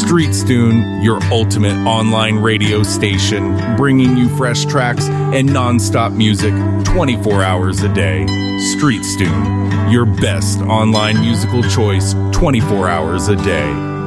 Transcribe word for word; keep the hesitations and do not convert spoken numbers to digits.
StreetStune, your ultimate online radio station, bringing you fresh tracks and non-stop music twenty-four hours a day. StreetStune, your best online musical choice twenty-four hours a day.